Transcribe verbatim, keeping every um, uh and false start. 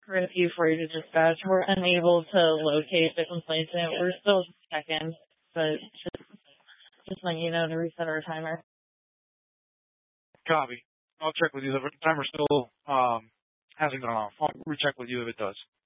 Repeat for you to dispatch. We're unable to locate the complainant. We're still checking, but just, just letting you know to reset our timer. Copy. I'll check with you. The timer still um, hasn't gone off. I'll recheck with you if it does.